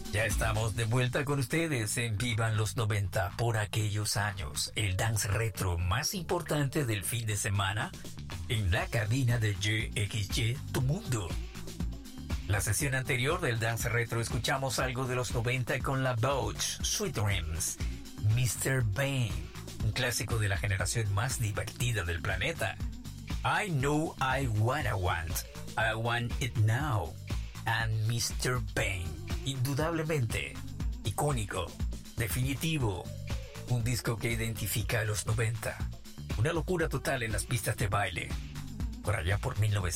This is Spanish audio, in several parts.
Ya estamos de vuelta con ustedes en Vivan los 90 por aquellos años, el dance retro más importante del fin de semana en la cabina de YXY Tu Mundo. La sesión anterior del dance retro escuchamos algo de los 90 con la Bouch, Sweet Dreams, Mr. Bane, un clásico de la generación más divertida del planeta. I Know I Want It Now, and Mr. Bane. Indudablemente, icónico, definitivo, un disco que identifica a los 90. Una locura total en las pistas de baile. Por allá por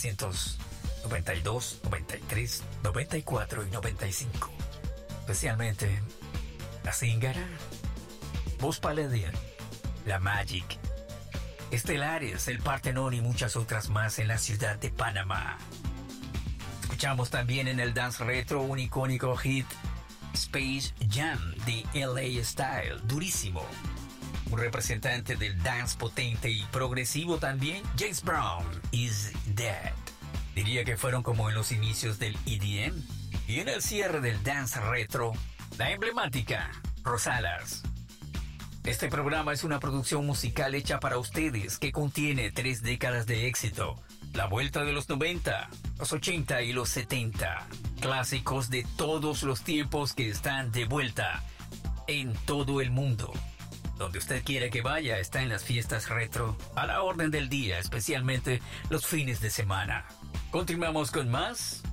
1992, 93, 94 y 95. Especialmente la Zingara, Boss Palladium, la Magic, Estelares, el Partenón y muchas otras más en la ciudad de Panamá. Escuchamos también en el dance retro un icónico hit, Space Jam de LA Style, durísimo. Un representante del dance potente y progresivo también, James Brown, Is Dead. Diría que fueron como en los inicios del EDM. Y en el cierre del dance retro, la emblemática Rosalas. Este programa es una producción musical hecha para ustedes que contiene 3 décadas de éxito. La vuelta de los 90, los 80 y los 70. Clásicos de todos los tiempos que están de vuelta en todo el mundo. Donde usted quiera que vaya, está en las fiestas retro, a la orden del día, especialmente los fines de semana. Continuamos con más